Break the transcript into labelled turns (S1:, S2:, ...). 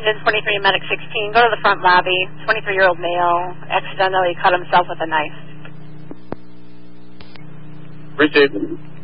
S1: London, 23 Medic 16. Go to the front lobby. 23-year-old male accidentally cut himself with a knife.
S2: Received.